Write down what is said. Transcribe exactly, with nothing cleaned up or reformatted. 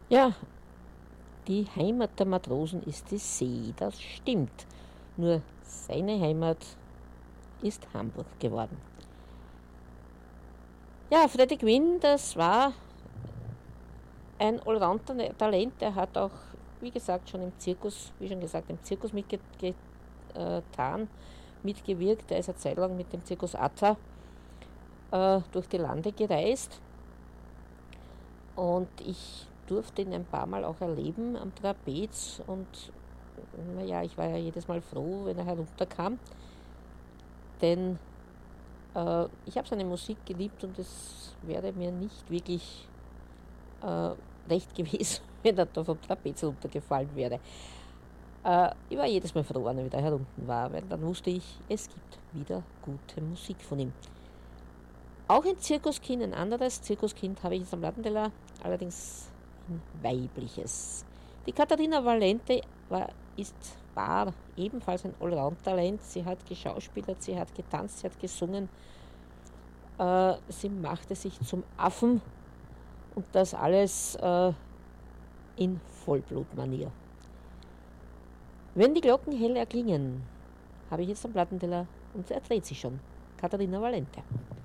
Ja, die Heimat der Matrosen ist die See, das stimmt. Nur seine Heimat ist Hamburg geworden. Ja, Freddie Quinn, das war ein Allround-Talent. Er hat auch, wie gesagt, schon im Zirkus, wie schon gesagt, im Zirkus mitgetan, mitgewirkt. Er ist eine Zeit lang mit dem Zirkus Atta äh, durch die Lande gereist und ich durfte ihn ein paar Mal auch erleben am Trapez und naja, ich war ja jedes Mal froh, wenn er herunterkam, denn äh, ich habe seine Musik geliebt und es wäre mir nicht wirklich äh, recht gewesen, wenn er da vom Trapez runtergefallen wäre. Äh, ich war jedes Mal froh, wenn er wieder herunten war, weil dann wusste ich, es gibt wieder gute Musik von ihm. Auch ein Zirkuskind, ein anderes Zirkuskind habe ich jetzt am Plattenteller, allerdings ein weibliches. Die Katharina Valente war, ist, war ebenfalls ein Allround-Talent. Sie hat geschauspielert, sie hat getanzt, sie hat gesungen. Äh, sie machte sich zum Affen und das alles äh, in Vollblutmanier. Wenn die Glocken hell erklingen, habe ich jetzt am Plattenteller und er dreht sich schon. Katharina Valente.